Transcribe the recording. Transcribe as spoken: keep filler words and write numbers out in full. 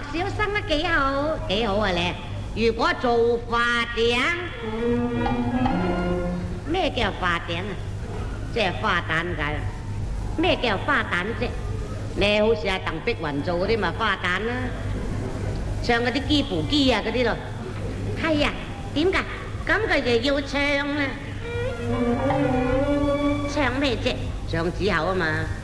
小生都幾好，幾好啊你。如果做化頂，咩叫化頂啊？即係花旦解啦。咩叫花旦啫？你好似阿鄧碧雲做嗰啲咪花旦啦，唱嗰啲基扶基啊嗰啲咯。係啊，點㗎？咁佢哋要唱啊，唱咩啫？唱子口啊嘛。